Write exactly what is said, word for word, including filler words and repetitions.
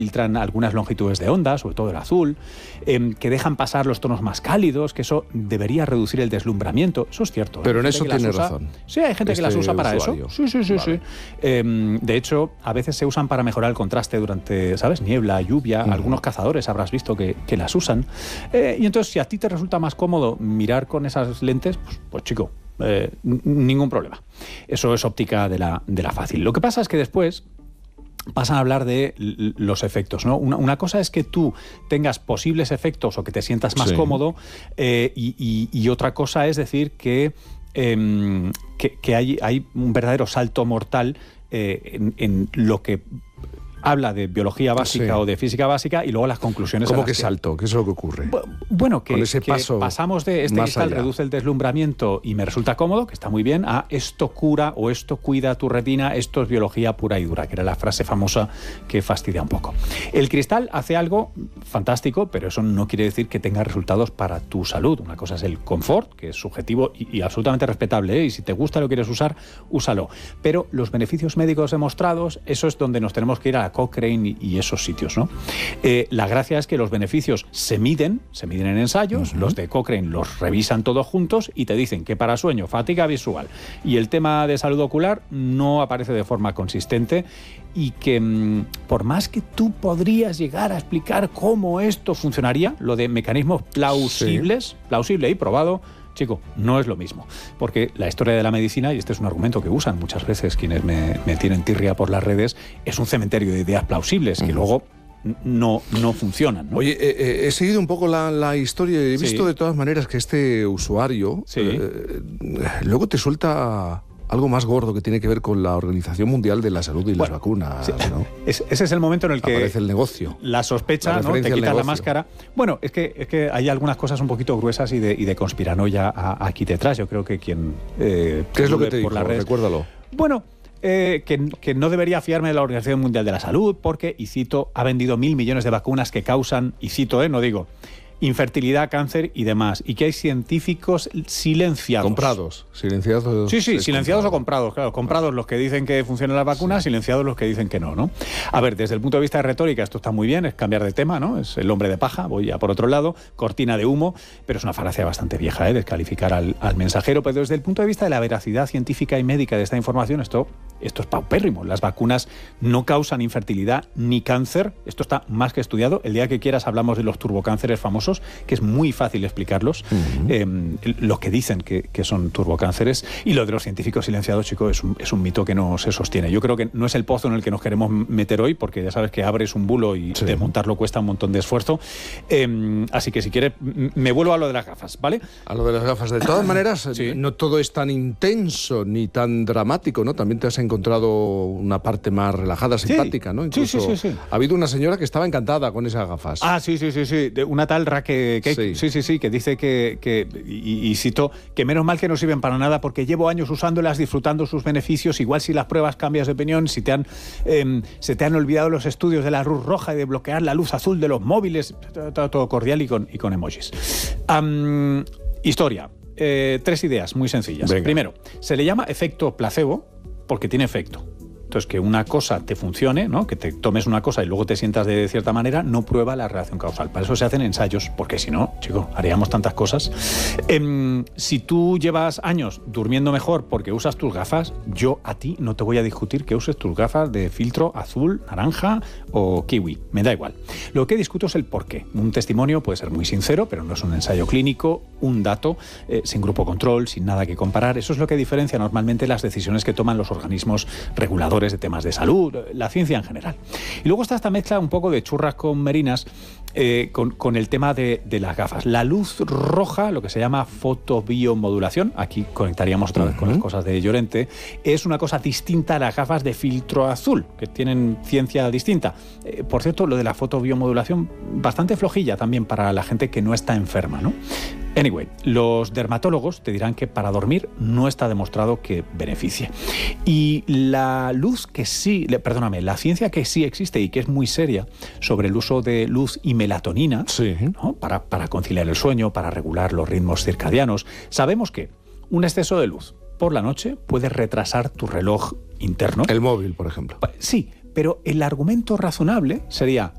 filtran algunas longitudes de onda, sobre todo el azul, eh, que dejan pasar los tonos más cálidos, que eso debería reducir el deslumbramiento. Eso es cierto. Pero en eso tiene usa, razón. Sí, hay gente este que las usa para usuario. eso. Sí, sí, sí. Vale. sí. Eh, de hecho, a veces se usan para mejorar el contraste durante, ¿sabes? Niebla, lluvia. Uh-huh. Algunos cazadores habrás visto que, que las usan. Eh, y entonces, si a ti te resulta más cómodo mirar con esas lentes, pues, pues chico, eh, ningún problema. Eso es óptica de la, de la fácil. Lo que pasa es que después pasan a hablar de los efectos, ¿no? Una, una cosa es que tú tengas posibles efectos o que te sientas más sí. cómodo eh, y, y, y otra cosa es decir que, eh, que, que hay, hay un verdadero salto mortal eh, en, en lo que habla de biología básica sí. o de física básica y luego las conclusiones. ¿Cómo que salto? ¿Qué es lo que ocurre? Bueno, que, Con ese que paso pasamos de este cristal allá. Reduce el deslumbramiento y me resulta cómodo, que está muy bien, a esto cura o esto cuida tu retina, esto es biología pura y dura, que era la frase famosa que fastidia un poco. El cristal hace algo fantástico, pero eso no quiere decir que tenga resultados para tu salud. Una cosa es el confort, que es subjetivo y, y absolutamente respetable, ¿eh? Y si te gusta lo quieres usar, úsalo. Pero los beneficios médicos demostrados, eso es donde nos tenemos que ir a la Cochrane y esos sitios, ¿no? Eh, la gracia es que los beneficios se miden, se miden en ensayos, uh-huh. los de Cochrane los revisan todos juntos y te dicen que para sueño, fatiga visual y el tema de salud ocular no aparece de forma consistente y que mmm, por más que tú podrías llegar a explicar cómo esto funcionaría, lo de mecanismos plausibles, sí. plausible y probado, chico, no es lo mismo, porque la historia de la medicina, y este es un argumento que usan muchas veces quienes me, me tienen tirria por las redes, es un cementerio de ideas plausibles, uh-huh. que luego no, no funcionan, ¿no? Oye, eh, he seguido un poco la, la historia y he visto sí. de todas maneras que este usuario sí. eh, luego te suelta algo más gordo que tiene que ver con la Organización Mundial de la Salud y bueno, las vacunas, sí. ¿no? Es, ese es el momento en el que aparece el negocio. La sospecha, la ¿no? Te quitas la máscara. Bueno, es que, es que hay algunas cosas un poquito gruesas y de, y de conspiranoia a, aquí detrás. Yo creo que quien... Eh, ¿Qué es lo que te por dijo? Redes, Recuérdalo. Bueno... Eh, que, que no debería fiarme de la Organización Mundial de la Salud porque, y cito, ha vendido mil millones de vacunas que causan, y cito, eh, no digo, infertilidad, cáncer y demás, y que hay científicos silenciados. Comprados, silenciados. Sí, sí, silenciados o comprados, claro. Comprados los que dicen que funcionan las vacunas, sí. silenciados los que dicen que no, ¿no? A ver, desde el punto de vista de retórica esto está muy bien, es cambiar de tema, ¿no? Es el hombre de paja, voy ya por otro lado, cortina de humo, pero es una falacia bastante vieja, ¿eh? Descalificar al, al mensajero, pero desde el punto de vista de la veracidad científica y médica de esta información, esto, esto es paupérrimo. Las vacunas no causan infertilidad ni cáncer, esto está más que estudiado. El día que quieras hablamos de los turbocánceres famosos, que es muy fácil explicarlos, uh-huh. eh, lo que dicen que, que son turbocánceres, y lo de los científicos silenciados, chico, es un, es un mito que no se sostiene. Yo creo que no es el pozo en el que nos queremos meter hoy, porque ya sabes que abres un bulo y sí. desmontarlo cuesta un montón de esfuerzo. Eh, así que si quieres, me vuelvo a lo de las gafas, ¿vale? A lo de las gafas. De todas maneras, sí. no todo es tan intenso ni tan dramático, ¿no? También te has encontrado una parte más relajada, simpática, sí. ¿no? Incluso sí, sí, sí, sí. ha habido una señora que estaba encantada con esas gafas. Ah, sí, sí, sí, sí. De una tal Raquel Cake. Sí. sí, sí, sí, que dice que, que y, y cito, que menos mal que no sirven para nada porque llevo años usándolas, disfrutando sus beneficios. Igual si las pruebas cambias de opinión, si te han, eh, se te han olvidado los estudios de la luz roja y de bloquear la luz azul de los móviles, todo, todo cordial y con, y con emojis. Um, historia. Eh, tres ideas muy sencillas. Venga. Primero, se le llama efecto placebo porque tiene efecto. Entonces, que una cosa te funcione, ¿no? Que te tomes una cosa y luego te sientas de cierta manera, no prueba la relación causal. Para eso se hacen ensayos, porque si no, chico, haríamos tantas cosas. Eh, si tú llevas años durmiendo mejor porque usas tus gafas, yo a ti no te voy a discutir que uses tus gafas de filtro azul, naranja o kiwi. Me da igual. Lo que discuto es el por qué. Un testimonio puede ser muy sincero, pero no es un ensayo clínico, un dato, eh, sin grupo control, sin nada que comparar. Eso es lo que diferencia normalmente las decisiones que toman los organismos reguladores de temas de salud, la ciencia en general. Y luego está esta mezcla un poco de churras con merinas eh, con, con el tema de, de las gafas. La luz roja, lo que se llama fotobiomodulación, aquí conectaríamos otra vez uh-huh. con las cosas de Llorente, es una cosa distinta a las gafas de filtro azul, que tienen ciencia distinta. Eh, por cierto, lo de la fotobiomodulación, bastante flojilla también para la gente que no está enferma, ¿no? Anyway, los dermatólogos te dirán que para dormir no está demostrado que beneficie. Y la luz que sí, perdóname, la ciencia que sí existe y que es muy seria sobre el uso de luz y melatonina, sí. ¿no? para, para conciliar el sueño, para regular los ritmos circadianos, sabemos que un exceso de luz por la noche puede retrasar tu reloj interno. El móvil, por ejemplo. Sí, pero el argumento razonable sería,